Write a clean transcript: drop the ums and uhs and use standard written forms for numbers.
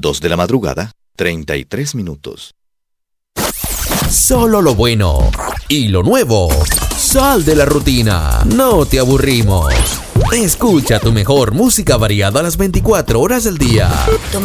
2 de la madrugada, 33 minutos. Solo lo bueno y lo nuevo. Sal de la rutina. No te aburrimos. Escucha tu mejor música variada a las 24 horas del día.